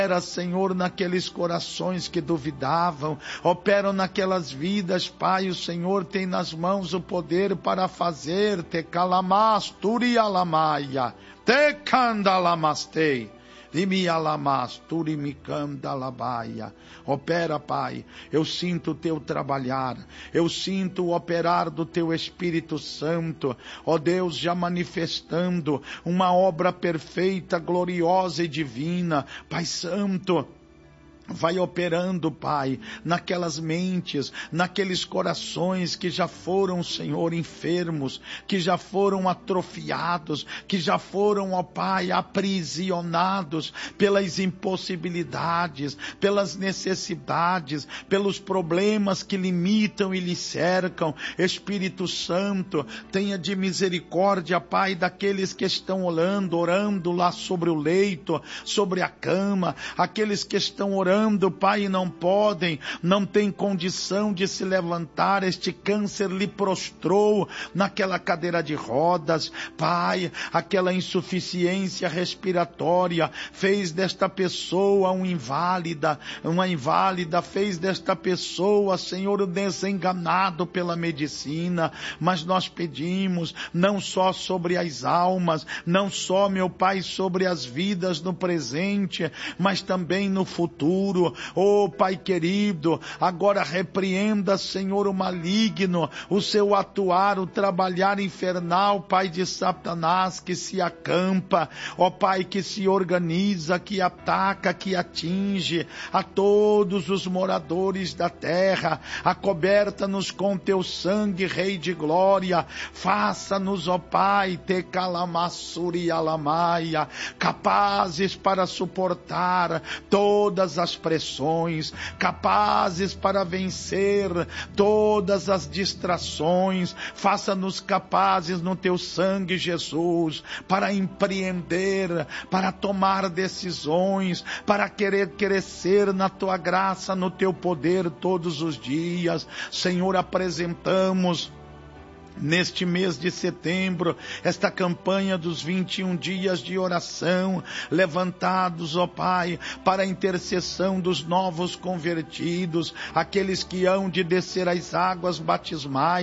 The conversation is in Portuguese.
Opera, Senhor, naqueles corações que duvidavam, opera naquelas vidas, Pai, o Senhor tem nas mãos o poder para fazer, te calamas, turialamaia, te candalamastei. Opera, Pai, eu sinto o teu trabalhar, eu sinto o operar do teu Espírito Santo, ó Deus, já manifestando uma obra perfeita, gloriosa e divina. Pai Santo, vai operando, Pai, naquelas mentes, naqueles corações que já foram, Senhor, enfermos, que já foram atrofiados, que já foram, ó Pai, aprisionados pelas impossibilidades, pelas necessidades, pelos problemas que limitam e lhe cercam. Espírito Santo, tenha de misericórdia, Pai, daqueles que estão orando lá sobre o leito, sobre a cama, aqueles que estão orando, Pai, não podem, não têm condição de se levantar, este câncer lhe prostrou naquela cadeira de rodas, Pai, aquela insuficiência respiratória fez desta pessoa uma inválida, fez desta pessoa, Senhor, desenganado pela medicina, mas nós pedimos, não só sobre as almas, não só, meu Pai, sobre as vidas no presente, mas também no futuro. Oh, Pai querido, agora repreenda, Senhor, o maligno, o seu atuar, o trabalhar infernal, Pai, de Satanás, que se acampa, ó Pai, que se organiza, que ataca, que atinge a todos os moradores da terra. Acoberta-nos com teu sangue, Rei de glória. Faça-nos, ó Pai, te calamassuri alamaia, capazes para suportar todas as pressões, capazes para vencer todas as distrações. Faça-nos capazes no teu sangue, Jesus, para empreender, para tomar decisões, para querer crescer na tua graça, no teu poder todos os dias. Senhor, apresentamos neste mês de setembro, esta campanha dos 21 dias de oração, levantados, ó Pai, para a intercessão dos novos convertidos, aqueles que hão de descer as águas batismais,